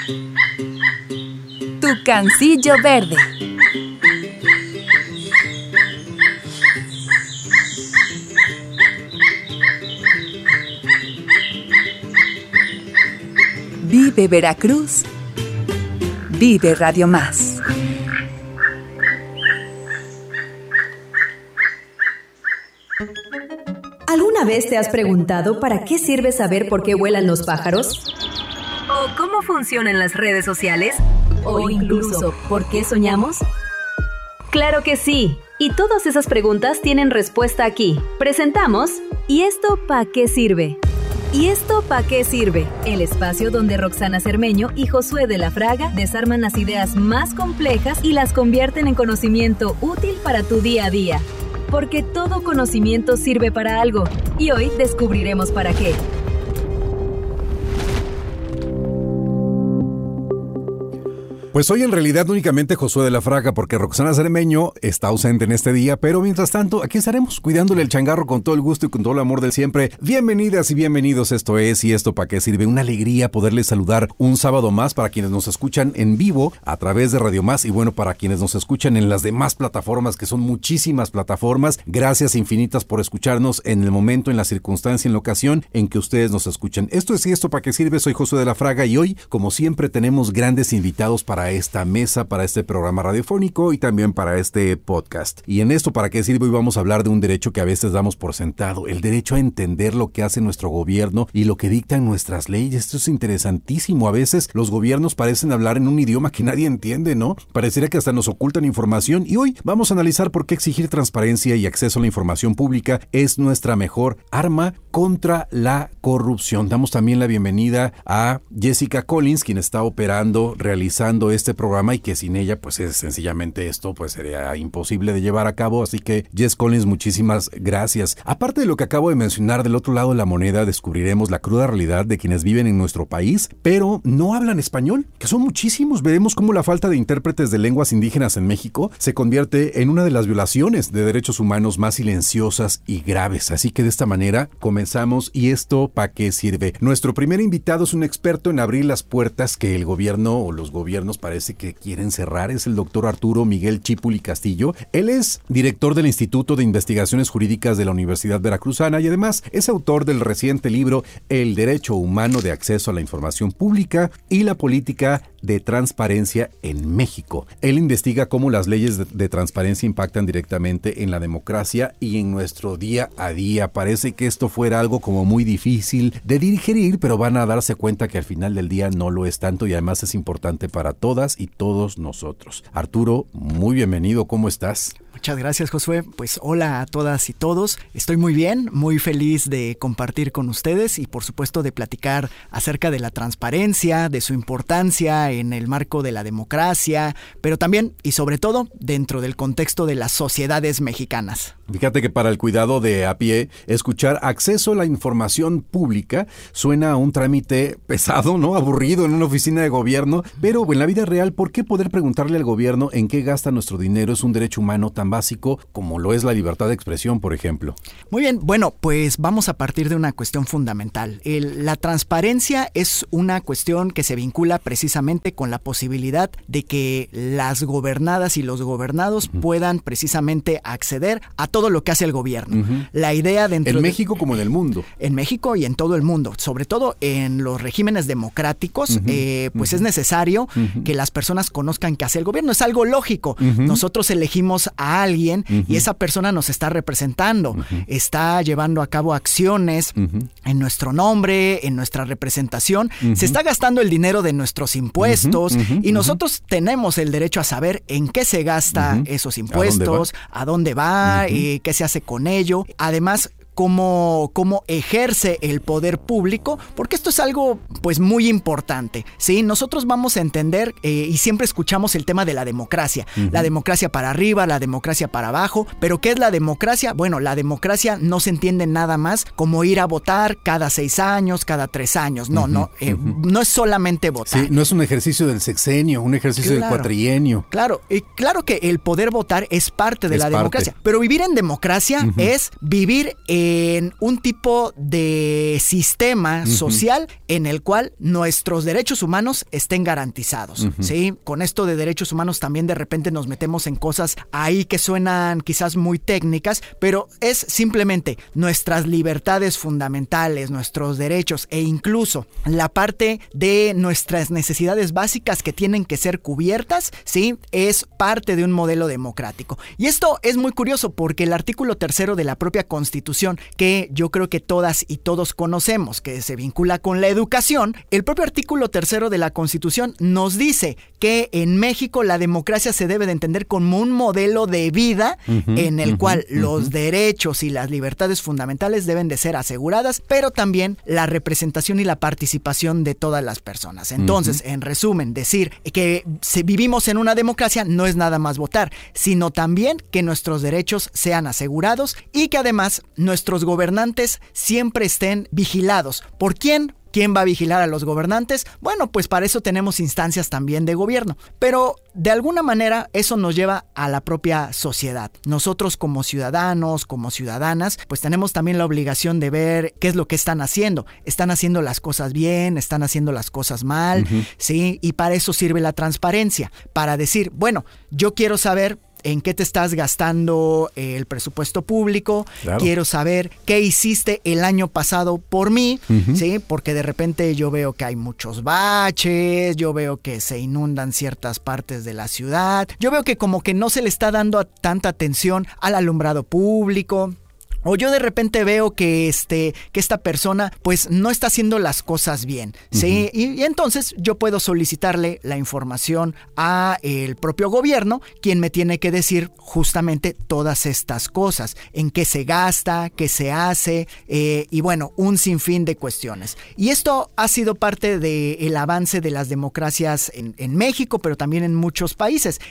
Tucancillo verde. Vive Veracruz. Vive Radio Más. ¿Alguna vez te has preguntado para qué sirve saber por qué vuelan los pájaros? ¿O cómo funcionan las redes sociales? ¿O incluso por qué soñamos? ¡Claro que sí! Y todas esas preguntas tienen respuesta aquí. Presentamos ¿Y esto pa' qué sirve? ¿Y esto pa' qué sirve? El espacio donde Roxana Cermeño y Josué de la Fraga desarman las ideas más complejas y las convierten en conocimiento útil para tu día a día. Porque todo conocimiento sirve para algo, y hoy descubriremos para qué. Pues hoy en realidad únicamente Josué de la Fraga, porque Roxana Cermeño está ausente en este día, pero mientras tanto aquí estaremos cuidándole el changarro con todo el gusto y con todo el amor del siempre. Bienvenidas y bienvenidos, esto es ¿Y esto para qué sirve? Una alegría poderles saludar un sábado más para quienes nos escuchan en vivo a través de Radio Más y bueno, para quienes nos escuchan en las demás plataformas, que son muchísimas plataformas. Gracias infinitas por escucharnos en el momento, en la circunstancia, en la ocasión en que ustedes nos escuchan. Esto es ¿Y esto para qué sirve? Soy Josué de la Fraga y hoy, como siempre, tenemos grandes invitados para esta mesa, para este programa radiofónico y también para este podcast. Y en esto, ¿para qué sirve? Hoy vamos a hablar de un derecho que a veces damos por sentado, el derecho a entender lo que hace nuestro gobierno y lo que dictan nuestras leyes. Esto es interesantísimo. A veces los gobiernos parecen hablar en un idioma que nadie entiende, ¿no? Pareciera que hasta nos ocultan información y hoy vamos a analizar por qué exigir transparencia y acceso a la información pública es nuestra mejor arma contra la corrupción. Damos también la bienvenida a Jessica Collins, quien está operando, realizando este programa y que sin ella pues es sencillamente esto pues sería imposible de llevar a cabo, así que Jess Collins, muchísimas gracias. Aparte de lo que acabo de mencionar, del otro lado de la moneda descubriremos la cruda realidad de quienes viven en nuestro país pero no hablan español, que son muchísimos. Veremos cómo la falta de intérpretes de lenguas indígenas en México se convierte en una de las violaciones de derechos humanos más silenciosas y graves, así que de esta manera comenzamos. ¿Y esto para qué sirve? Nuestro primer invitado es un experto en abrir las puertas que el gobierno o los gobiernos parece que quieren cerrar. Es el doctor Arturo Miguel Chipuli Castillo. Él es director del Instituto de Investigaciones Jurídicas de la Universidad Veracruzana y además es autor del reciente libro El Derecho Humano de Acceso a la Información Pública y la Política de Transparencia en México. Él investiga cómo las leyes de transparencia impactan directamente en la democracia y en nuestro día a día. Parece que esto fuera algo como muy difícil de digerir, pero van a darse cuenta que al final del día no lo es tanto y además es importante para todas y todos nosotros. Arturo, muy bienvenido, ¿cómo estás? Muchas gracias, Josué. Pues hola a todas y todos. Estoy muy bien, muy feliz de compartir con ustedes y por supuesto de platicar acerca de la transparencia, de su importancia en el marco de la democracia, pero también y sobre todo dentro del contexto de las sociedades mexicanas. Fíjate que para el cuidado de a pie, escuchar acceso a la información pública suena a un trámite pesado, ¿no? Aburrido en una oficina de gobierno, pero en la vida real, ¿por qué poder preguntarle al gobierno en qué gasta nuestro dinero es un derecho humano tan básico como lo es la libertad de expresión, por ejemplo? Muy bien, bueno, pues vamos a partir de una cuestión fundamental. La transparencia es una cuestión que se vincula precisamente con la posibilidad de que las gobernadas y los gobernados puedan precisamente acceder a todo lo que hace el gobierno. La idea dentro en México como en el mundo. En México y en todo el mundo, sobre todo en los regímenes democráticos, pues es necesario que las personas conozcan qué hace el gobierno. Es algo lógico. Nosotros elegimos a alguien y esa persona nos está representando, está llevando a cabo acciones en nuestro nombre, en nuestra representación, se está gastando el dinero de nuestros impuestos y nosotros tenemos el derecho a saber en qué se gasta esos impuestos, a dónde va, qué se hace con ello. Además, cómo ejerce el poder público, porque esto es algo pues muy importante, ¿sí? Nosotros vamos a entender y siempre escuchamos el tema de la democracia, la democracia para arriba, la democracia para abajo, pero ¿qué es la democracia? Bueno, la democracia no se entiende nada más como ir a votar cada 6 años, cada 3 años, no es solamente votar. Sí, no es un ejercicio del sexenio, un ejercicio del cuatrienio. Claro que el poder votar es parte de la democracia, pero vivir en democracia es vivir en un tipo de sistema social en el cual nuestros derechos humanos estén garantizados, ¿sí? Con esto de derechos humanos también de repente nos metemos en cosas ahí que suenan quizás muy técnicas, pero es simplemente nuestras libertades fundamentales, nuestros derechos e incluso la parte de nuestras necesidades básicas que tienen que ser cubiertas, ¿sí? Es parte de un modelo democrático. Y esto es muy curioso porque el artículo 3 de la propia Constitución, que yo creo que todas y todos conocemos, que se vincula con la educación, el propio artículo 3 de la Constitución nos dice que en México la democracia se debe de entender como un modelo de vida en el cual los derechos y las libertades fundamentales deben de ser aseguradas, pero también la representación y la participación de todas las personas. Entonces, en resumen, decir que vivimos en una democracia no es nada más votar, sino también que nuestros derechos sean asegurados y que además nuestros gobernantes siempre estén vigilados. ¿Por quién? ¿Quién va a vigilar a los gobernantes? Bueno, pues para eso tenemos instancias también de gobierno. Pero de alguna manera eso nos lleva a la propia sociedad. Nosotros como ciudadanos, como ciudadanas, pues tenemos también la obligación de ver qué es lo que están haciendo. ¿Están haciendo las cosas bien? ¿Están haciendo las cosas mal? ¿Sí? Y para eso sirve la transparencia. Para decir, bueno, yo quiero saber en qué te estás gastando el presupuesto público, claro. Quiero saber qué hiciste el año pasado por mí, ¿sí? Porque de repente yo veo que hay muchos baches, yo veo que se inundan ciertas partes de la ciudad, yo veo que como que no se le está dando tanta atención al alumbrado público. O yo de repente veo que esta persona pues no está haciendo las cosas bien, ¿sí? Y entonces yo puedo solicitarle la información a el propio gobierno, quien me tiene que decir justamente todas estas cosas, en qué se gasta, qué se hace, y bueno, un sinfín de cuestiones. Y esto ha sido parte del avance de las democracias en México, pero también en muchos países.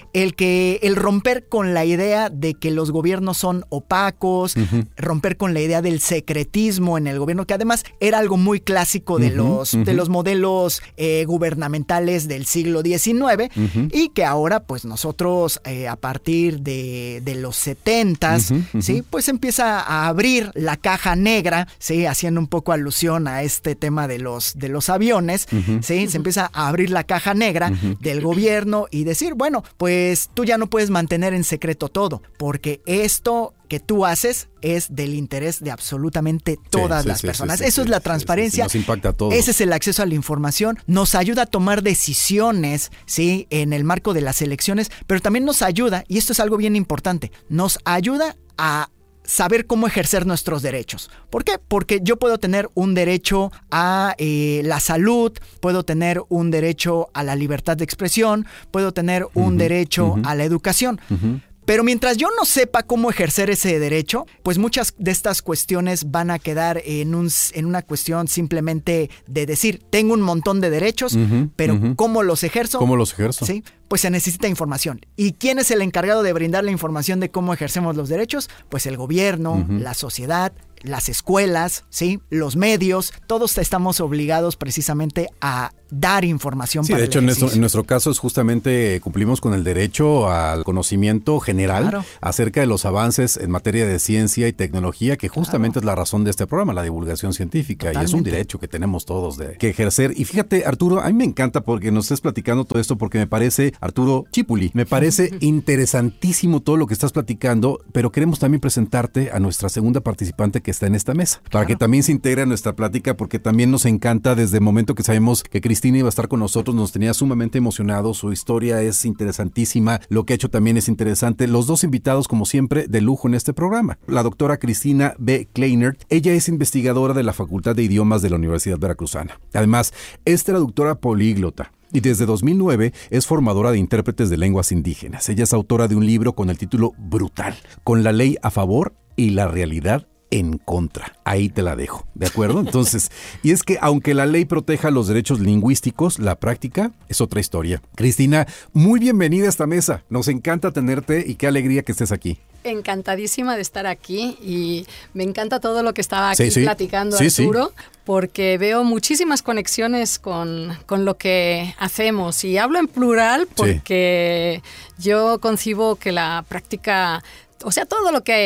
El romper con la idea de que los gobiernos son opacos, romper con la idea del secretismo en el gobierno, que además era algo muy clásico de los modelos gubernamentales del siglo XIX, y que ahora pues nosotros a partir de los 70s, ¿sí? Pues empieza a abrir la caja negra, ¿sí? Haciendo un poco alusión a este tema de los aviones, ¿sí? Se empieza a abrir la caja negra del gobierno y decir, bueno, pues tú ya no puedes mantener en secreto todo, porque esto que tú haces es del interés de absolutamente todas las personas. Eso es la transparencia. Nos impacta a todos. Ese es el acceso a la información. Nos ayuda a tomar decisiones, ¿sí? En el marco de las elecciones, pero también nos ayuda, y esto es algo bien importante, nos ayuda a saber cómo ejercer nuestros derechos. ¿Por qué? Porque yo puedo tener un derecho a la salud, puedo tener un derecho a la libertad de expresión, puedo tener un derecho a la educación. Pero mientras yo no sepa cómo ejercer ese derecho, pues muchas de estas cuestiones van a quedar en una cuestión simplemente de decir, tengo un montón de derechos, pero ¿cómo los ejerzo? ¿Cómo los ejerzo? Sí, pues se necesita información. ¿Y quién es el encargado de brindar la información de cómo ejercemos los derechos? Pues el gobierno, la sociedad, las escuelas, ¿sí? Los medios, todos estamos obligados precisamente a dar información para el ejercicio. De hecho, en nuestro caso es justamente cumplimos con el derecho al conocimiento general acerca de los avances en materia de ciencia y tecnología, que justamente es la razón de este programa, la divulgación científica. Totalmente. Y es un derecho que tenemos todos que ejercer. Y fíjate, Arturo, a mí me encanta porque nos estés platicando todo esto, porque me parece, Arturo Chipuli, me parece interesantísimo todo lo que estás platicando, pero queremos también presentarte a nuestra segunda participante que está en esta mesa, para que también se integre a nuestra plática, porque también nos encanta desde el momento que sabemos que Cristina iba a estar con nosotros, nos tenía sumamente emocionados, su historia es interesantísima, lo que ha hecho también es interesante, los dos invitados como siempre de lujo en este programa, la doctora Cristina B. Kleinert, ella es investigadora de la Facultad de Idiomas de la Universidad Veracruzana, además es traductora políglota, y desde 2009 es formadora de intérpretes de lenguas indígenas. Ella es autora de un libro con el título Brutal, con la ley a favor y la realidad en contra. Ahí te la dejo, ¿de acuerdo? Entonces, y es que aunque la ley proteja los derechos lingüísticos, la práctica es otra historia. Cristina, muy bienvenida a esta mesa. Nos encanta tenerte y qué alegría que estés aquí. Encantadísima de estar aquí y me encanta todo lo que estaba aquí platicando Arturo, porque veo muchísimas conexiones con lo que hacemos y hablo en plural porque yo concibo que la práctica, o sea, todo lo que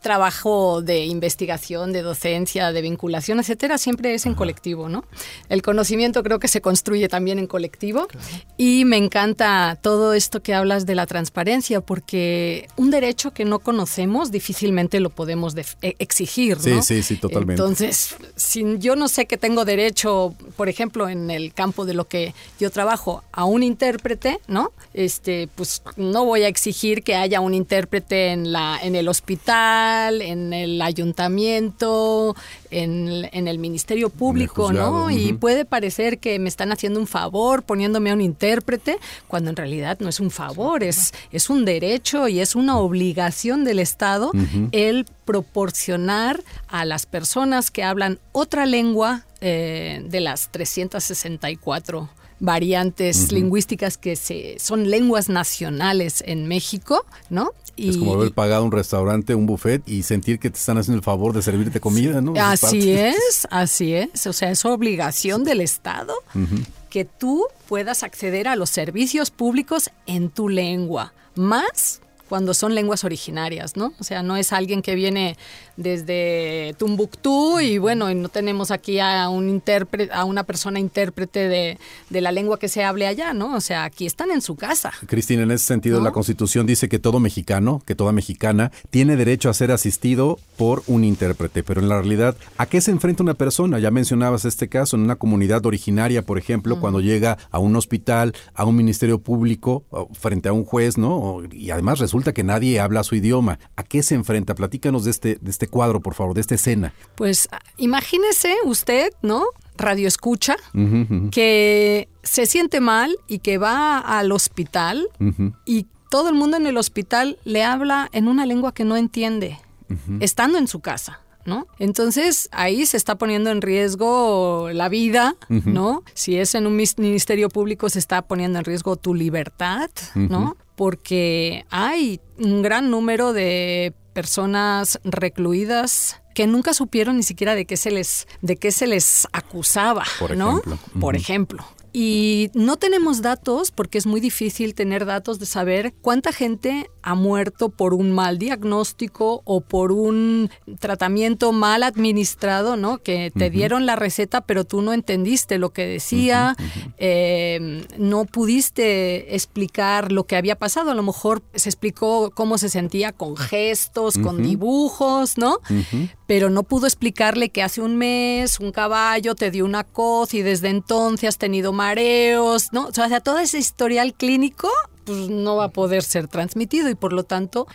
trabajo de investigación, de docencia, de vinculación, etcétera, siempre es en colectivo, ¿no? El conocimiento creo que se construye también en colectivo. Claro. Y me encanta todo esto que hablas de la transparencia, porque un derecho que no conocemos difícilmente lo podemos exigir, ¿no? Sí, totalmente. Entonces, si yo no sé que tengo derecho, por ejemplo, en el campo de lo que yo trabajo, a un intérprete, ¿no? Pues no voy a exigir que haya un intérprete en el hospital, en el ayuntamiento, en el Ministerio Público, ¿no? Y puede parecer que me están haciendo un favor poniéndome a un intérprete, cuando en realidad no es un favor, es un derecho y es una obligación del Estado el proporcionar a las personas que hablan otra lengua de las 364 variantes lingüísticas que son lenguas nacionales en México, ¿no? Es como haber pagado un restaurante, un buffet y sentir que te están haciendo el favor de servirte comida, ¿no? Así es. O sea, es obligación del Estado que tú puedas acceder a los servicios públicos en tu lengua, más cuando son lenguas originarias, ¿no? O sea, no es alguien que viene desde Tumbuctú y bueno, y no tenemos aquí a un intérprete, a una persona intérprete de la lengua que se hable allá, ¿no? O sea, aquí están en su casa. Cristina, en ese sentido, ¿no? La Constitución dice que todo mexicano, que toda mexicana, tiene derecho a ser asistido por un intérprete, pero en la realidad, ¿a qué se enfrenta una persona? Ya mencionabas este caso, en una comunidad originaria, por ejemplo, cuando llega a un hospital, a un ministerio público, frente a un juez, ¿no? Y además resulta que nadie habla su idioma. ¿A qué se enfrenta? Platícanos de este cuadro, por favor, de esta escena. Pues imagínese usted, ¿no? Radio escucha, que se siente mal y que va al hospital y todo el mundo en el hospital le habla en una lengua que no entiende, estando en su casa, ¿no? Entonces ahí se está poniendo en riesgo la vida, ¿no? Si es en un ministerio público se está poniendo en riesgo tu libertad, ¿no? Porque hay un gran número de personas recluidas que nunca supieron ni siquiera de qué se les acusaba, ¿no? Por ejemplo. Y no tenemos datos, porque es muy difícil tener datos de saber cuánta gente ha muerto por un mal diagnóstico o por un tratamiento mal administrado, ¿no? Que te dieron la receta, pero tú no entendiste lo que decía, no pudiste explicar lo que había pasado. A lo mejor se explicó cómo se sentía con gestos, con dibujos, ¿no? Pero no pudo explicarle que hace un mes un caballo te dio una coz y desde entonces has tenido mareos, ¿no? O sea, todo ese historial clínico pues no va a poder ser transmitido y por lo tanto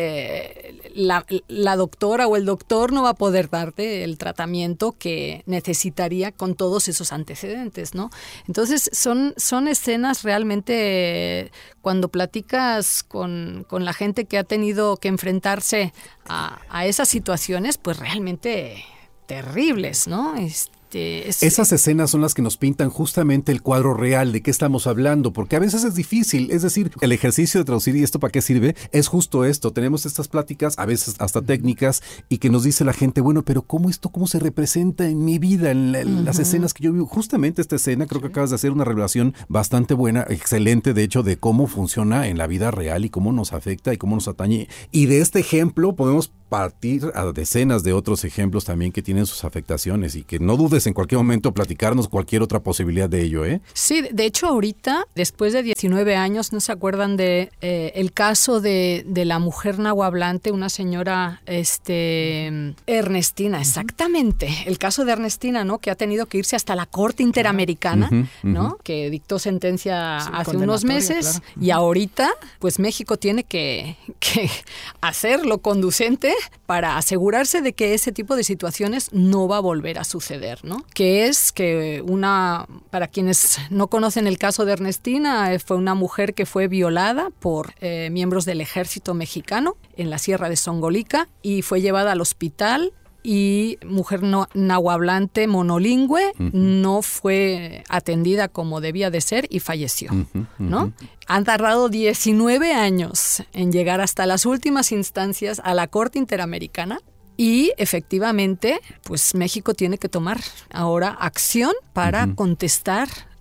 la doctora o el doctor no va a poder darte el tratamiento que necesitaría con todos esos antecedentes, ¿no? Entonces son escenas realmente, cuando platicas con la gente que ha tenido que enfrentarse a esas situaciones, pues realmente terribles, ¿no? Esas escenas son las que nos pintan justamente el cuadro real de qué estamos hablando, porque a veces es difícil, es decir, el ejercicio de traducir y esto para qué sirve, es justo esto, tenemos estas pláticas, a veces hasta técnicas, y que nos dice la gente, bueno, pero ¿cómo se representa en mi vida, en las escenas que yo vivo? Justamente esta escena, creo que acabas de hacer una revelación bastante buena, excelente, de hecho, de cómo funciona en la vida real y cómo nos afecta y cómo nos atañe. Y de este ejemplo podemos partir a decenas de otros ejemplos también que tienen sus afectaciones y que no dudes en cualquier momento platicarnos cualquier otra posibilidad de ello, ¿eh? Sí, de hecho ahorita, después de 19 años, ¿no se acuerdan de el caso de la mujer nahuablante, una señora Ernestina? Exactamente, el caso de Ernestina, ¿no? Que ha tenido que irse hasta la Corte Interamericana, ¿no? Que dictó sentencia hace unos meses, y ahorita, pues México tiene que hacerlo conducente para asegurarse de que ese tipo de situaciones no va a volver a suceder, ¿no? Que es que para quienes no conocen el caso de Ernestina, fue una mujer que fue violada por miembros del ejército mexicano en la Sierra de Songolica y fue llevada al hospital. Y mujer nahuablante monolingüe no fue atendida como debía de ser y falleció, ¿no? Han tardado 19 años en llegar hasta las últimas instancias a la Corte Interamericana y efectivamente, pues México tiene que tomar ahora acción para contestar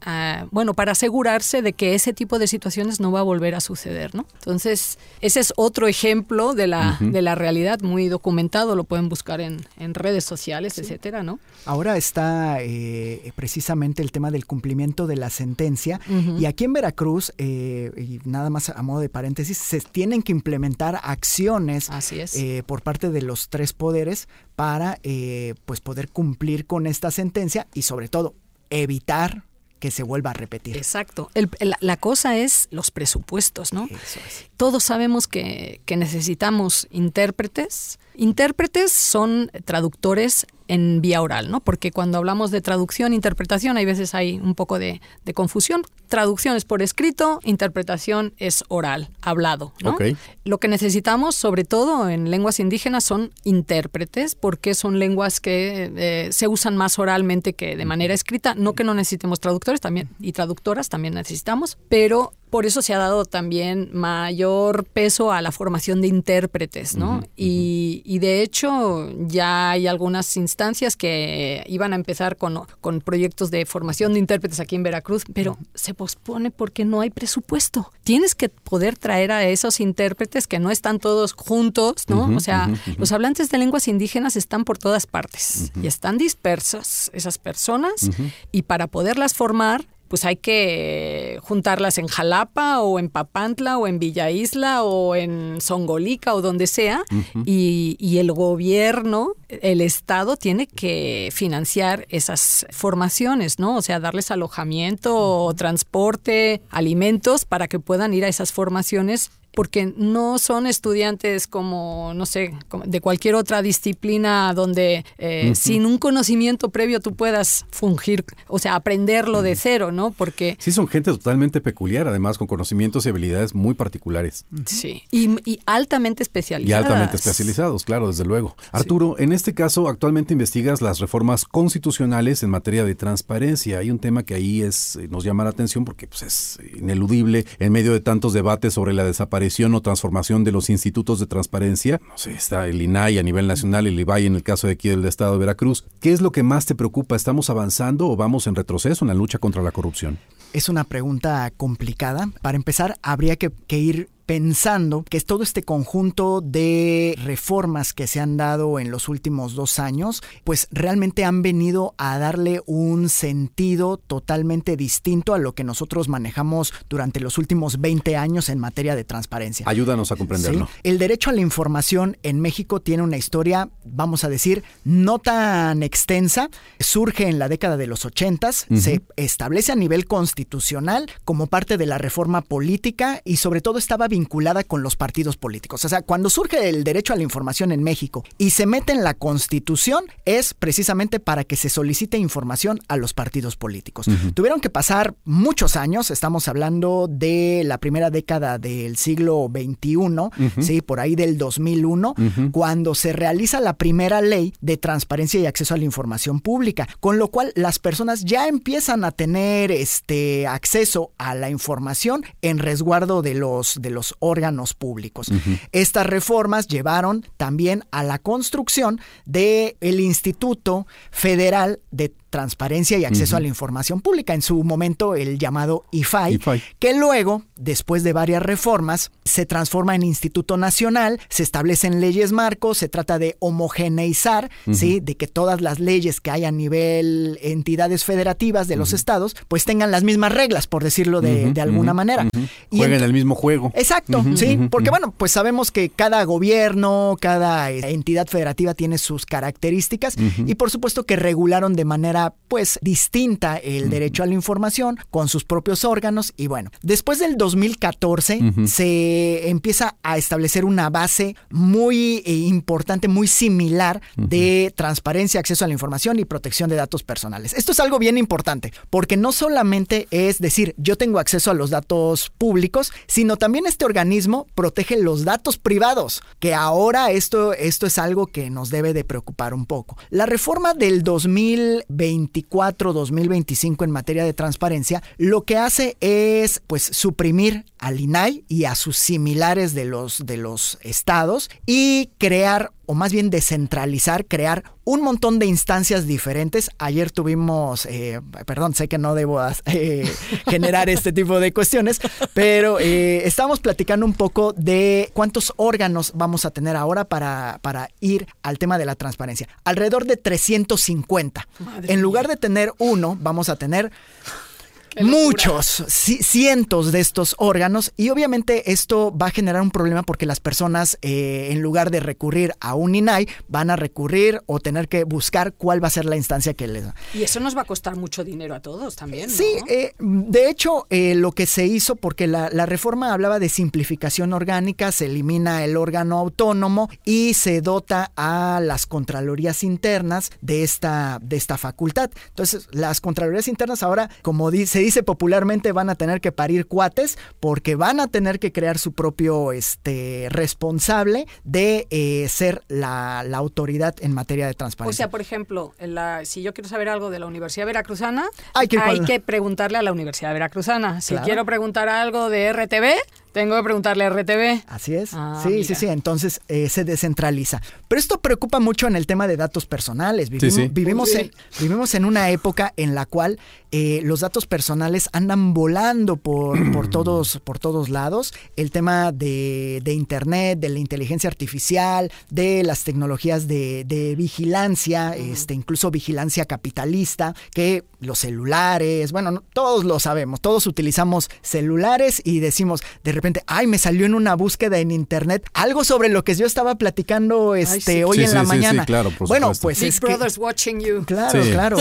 para asegurarse de que ese tipo de situaciones no va a volver a suceder, ¿no? Entonces, ese es otro ejemplo de la realidad muy documentado, lo pueden buscar en redes sociales, etcétera, ¿no? Ahora está precisamente el tema del cumplimiento de la sentencia, y aquí en Veracruz, y nada más a modo de paréntesis, se tienen que implementar acciones por parte de los tres poderes para pues poder cumplir con esta sentencia y sobre todo evitar que se vuelva a repetir. Exacto. La cosa es los presupuestos, ¿no? Eso es. Todos sabemos que necesitamos intérpretes. Intérpretes son traductores en vía oral, ¿no? Porque cuando hablamos de traducción, interpretación, hay veces hay un poco de confusión. Traducción es por escrito, interpretación es oral, hablado, ¿no? Okay. Lo que necesitamos, sobre todo en lenguas indígenas, son intérpretes, porque son lenguas que se usan más oralmente que de manera escrita. No que no necesitemos traductores también, y traductoras también necesitamos, pero por eso se ha dado también mayor peso a la formación de intérpretes, ¿no? Y de hecho ya hay algunas instancias que iban a empezar con proyectos de formación de intérpretes aquí en Veracruz, pero se pospone porque no hay presupuesto. Tienes que poder traer a esos intérpretes que no están todos juntos, ¿no? O sea, los hablantes de lenguas indígenas están por todas partes y están dispersas esas personas, y para poderlas formar, pues hay que juntarlas en Jalapa o en Papantla o en Villa Isla o en Zongolica o donde sea, y el gobierno, el Estado tiene que financiar esas formaciones, ¿no? O sea, darles alojamiento, transporte, alimentos para que puedan ir a esas formaciones, porque no son estudiantes como, no sé, de cualquier otra disciplina donde sin un conocimiento previo tú puedas fungir, o sea, aprenderlo de cero, ¿no? Porque sí, son gente totalmente peculiar, además con conocimientos y habilidades muy particulares. Sí, y altamente especializadas. Y altamente especializados, claro, desde luego. Arturo, en este caso, actualmente investigas las reformas constitucionales en materia de transparencia. Hay un tema que ahí nos llama la atención porque pues, es ineludible en medio de tantos debates sobre la desaparición o transformación de los institutos de transparencia. No sé, está el INAI a nivel nacional, el IBAI en el caso de aquí del estado de Veracruz. ¿Qué es lo que más te preocupa? ¿Estamos avanzando o vamos en retroceso en la lucha contra la corrupción? Es una pregunta complicada. Para empezar, habría que ir pensando que todo este conjunto de reformas que se han dado en los últimos 2 años, pues realmente han venido a darle un sentido totalmente distinto a lo que nosotros manejamos durante los últimos 20 años en materia de transparencia. Ayúdanos a comprenderlo. ¿Sí? El derecho a la información en México tiene una historia, vamos a decir, no tan extensa. Surge en la década de los 80s, se establece a nivel constitucional como parte de la reforma política y sobre todo estaba vinculada con los partidos políticos. O sea, cuando surge el derecho a la información en México y se mete en la Constitución, es precisamente para que se solicite información a los partidos políticos. Tuvieron que pasar muchos años, estamos hablando de la primera década del siglo XXI, ¿sí? Por ahí del 2001, cuando se realiza la primera ley de transparencia y acceso a la información pública, con lo cual las personas ya empiezan a tener acceso a la información en resguardo de los órganos públicos. Estas reformas llevaron también a la construcción del Instituto Federal de Transparencia y Acceso a la Información Pública, en su momento el llamado IFAI, que luego, después de varias reformas, se transforma en Instituto Nacional, se establecen leyes marcos, se trata de homogeneizar, ¿sí? De que todas las leyes que hay a nivel entidades federativas de los estados, pues tengan las mismas reglas, por decirlo de alguna manera. Jueguen el mismo juego. Exacto, sí, porque bueno, pues sabemos que cada gobierno, cada entidad federativa tiene sus características y por supuesto que regularon de manera pues distinta el derecho a la información con sus propios órganos y bueno, después del 2014 se empieza a establecer una base muy importante, muy similar de transparencia, acceso a la información y protección de datos personales. Esto es algo bien importante porque no solamente es decir, yo tengo acceso a los datos públicos, sino también este organismo protege los datos privados, que ahora esto es algo que nos debe de preocupar un poco. La reforma del 2024-2025 en materia de transparencia lo que hace es pues suprimir al INAI y a sus similares de los estados y crear o más bien descentralizar, crear un montón de instancias diferentes. Ayer tuvimos, sé que no debo generar este tipo de cuestiones, pero estábamos platicando un poco de cuántos órganos vamos a tener ahora para ir al tema de la transparencia. Alrededor de 350. En lugar de tener uno, vamos a tener muchos, cientos de estos órganos, y obviamente esto va a generar un problema porque las personas en lugar de recurrir a un INAI van a recurrir o tener que buscar cuál va a ser la instancia que les da. Y eso nos va a costar mucho dinero a todos también, ¿no? Sí, de hecho lo que se hizo, porque la reforma hablaba de simplificación orgánica, se elimina el órgano autónomo y se dota a las contralorías internas de esta facultad. Entonces las contralorías internas ahora, como se dice popularmente, van a tener que parir cuates porque van a tener que crear su propio responsable de ser la autoridad en materia de transparencia. O sea, por ejemplo, si yo quiero saber algo de la Universidad Veracruzana, hay que preguntarle a la Universidad Veracruzana. Si quiero preguntar algo de RTV, tengo que preguntarle a RTV. Así es. Sí. Entonces se descentraliza. Pero esto preocupa mucho en el tema de datos personales. Vivimos en una época en la cual los datos personales andan volando por todos lados. El tema de Internet, de la inteligencia artificial, de las tecnologías de vigilancia, incluso vigilancia capitalista, que los celulares, todos lo sabemos, todos utilizamos celulares y decimos de repente, me salió en una búsqueda en Internet algo sobre lo que yo estaba platicando hoy en la mañana. Sí, claro, por supuesto. Pues Big Brother's watching you. Claro.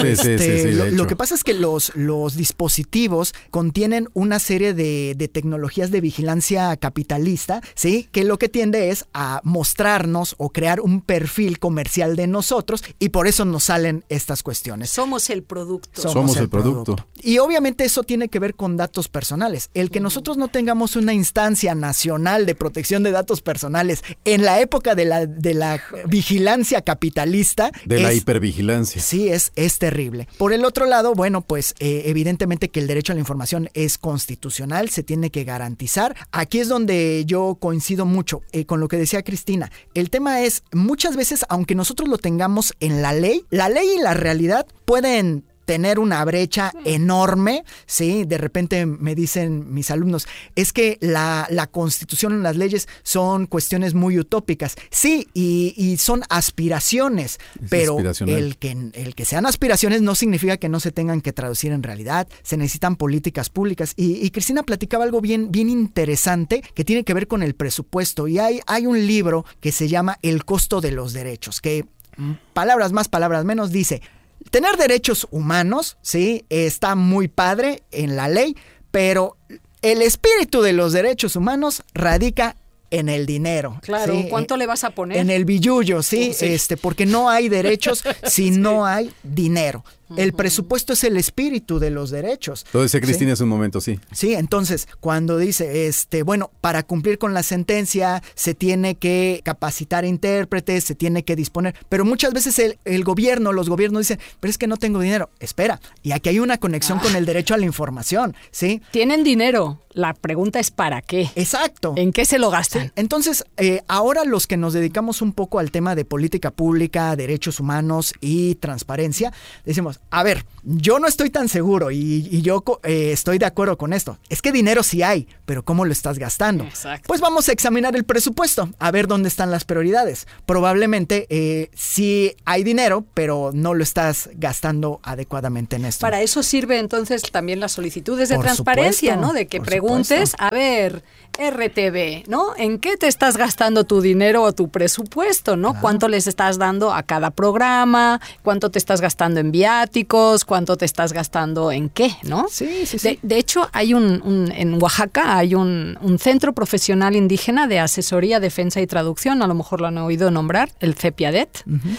Lo que pasa es que los dispositivos contienen una serie de tecnologías de vigilancia capitalista, ¿sí? Que lo que tiende es a mostrarnos o crear un perfil comercial de nosotros, y por eso nos salen estas cuestiones. Somos el producto. Somos el producto. Y obviamente eso tiene que ver con datos personales. El que nosotros no tengamos una instancia nacional de protección de datos personales en la época de la vigilancia capitalista. La hipervigilancia. Sí, es terrible. Por el otro lado, evidentemente que el derecho a la información es constitucional, se tiene que garantizar. Aquí es donde yo coincido mucho con lo que decía Cristina. El tema es, muchas veces, aunque nosotros lo tengamos en la ley y la realidad pueden tener una brecha enorme, ¿sí? De repente me dicen mis alumnos, es que la Constitución y las leyes son cuestiones muy utópicas. Sí, y son aspiraciones, pero el que sean aspiraciones no significa que no se tengan que traducir en realidad. Se necesitan políticas públicas. Y Cristina platicaba algo bien interesante que tiene que ver con el presupuesto. Y hay un libro que se llama El costo de los derechos, que palabras más, palabras menos, dice: tener derechos humanos, sí, está muy padre en la ley, pero el espíritu de los derechos humanos radica en el dinero. Claro, ¿sí? ¿Cuánto le vas a poner? En el billullo, ¿sí? Porque no hay derechos si no hay dinero. El presupuesto es el espíritu de los derechos. Lo decía Cristina hace un momento, sí. Sí, entonces, cuando dice, para cumplir con la sentencia se tiene que capacitar intérpretes, se tiene que disponer, pero muchas veces los gobiernos dicen, pero es que no tengo dinero. Espera, y aquí hay una conexión con el derecho a la información, ¿sí? Tienen dinero, la pregunta es ¿para qué? Exacto. ¿En qué se lo gastan? Sí. Entonces, ahora los que nos dedicamos un poco al tema de política pública, derechos humanos y transparencia, decimos, a ver, yo no estoy tan seguro y yo estoy de acuerdo con esto. Es que dinero sí hay, pero ¿cómo lo estás gastando? Exacto. Pues vamos a examinar el presupuesto, a ver dónde están las prioridades. Probablemente sí hay dinero, pero no lo estás gastando adecuadamente en esto. Para eso sirve entonces también las solicitudes de transparencia, ¿no? De que preguntes, a ver, RTV, ¿no? ¿En qué te estás gastando tu dinero o tu presupuesto, ¿no? Claro. ¿Cuánto les estás dando a cada programa? ¿Cuánto te estás gastando en viáticos? ¿Cuánto te estás gastando en qué, no? Sí. De hecho, hay en Oaxaca hay un centro profesional indígena de asesoría, defensa y traducción, a lo mejor lo han oído nombrar, el CEPIADET. Uh-huh.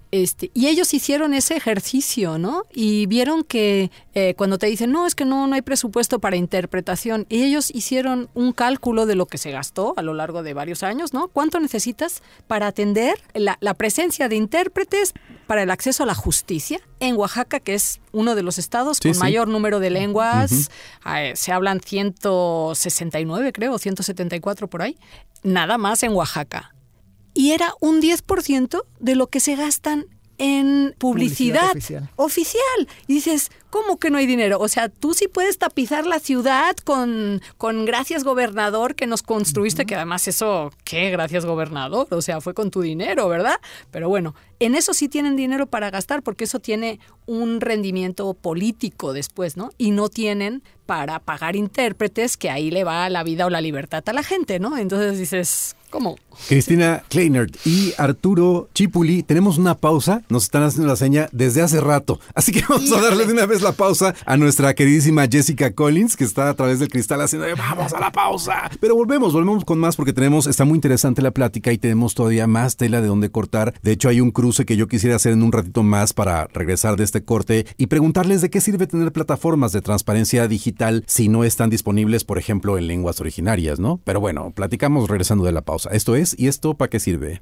Y ellos hicieron ese ejercicio, ¿no? Y vieron que cuando te dicen, no, es que no hay presupuesto para interpretación, y ellos hicieron un cálculo de lo que se gastó a lo largo de varios años, ¿no? ¿Cuánto necesitas para atender la presencia de intérpretes para el acceso a la justicia en Oaxaca, que es uno de los estados con mayor número de lenguas? Uh-huh. Se hablan 169, creo, 174 por ahí. Nada más en Oaxaca. y era un 10% de lo que se gastan en publicidad oficial. Y dices, ¿cómo que no hay dinero? O sea, tú sí puedes tapizar la ciudad con gracias gobernador que nos construiste, que además eso, ¿qué? Gracias gobernador, o sea, fue con tu dinero, ¿verdad? Pero bueno, en eso sí tienen dinero para gastar porque eso tiene un rendimiento político después, ¿no? Y no tienen para pagar intérpretes, que ahí le va la vida o la libertad a la gente, ¿no? Entonces dices, ¿cómo? Cristina Kleinert y Arturo Chipuli, tenemos una pausa, nos están haciendo la seña desde hace rato, así que vamos a darle de una vez la pausa a nuestra queridísima Jessica Collins, que está a través del cristal haciendo vamos a la pausa. Pero volvemos con más porque está muy interesante la plática y tenemos todavía más tela de donde cortar. De hecho, hay un cruce que yo quisiera hacer en un ratito más para regresar de este corte y preguntarles de qué sirve tener plataformas de transparencia digital si no están disponibles, por ejemplo, en lenguas originarias, ¿no? Pero bueno, platicamos regresando de la pausa. Esto es, ¿y esto para qué sirve?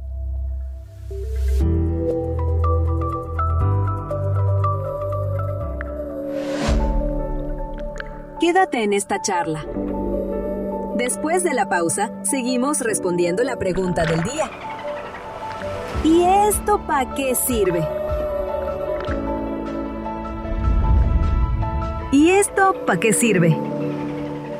Quédate en esta charla. Después de la pausa, seguimos respondiendo la pregunta del día. ¿Y esto para qué sirve? ¿Y esto para qué sirve?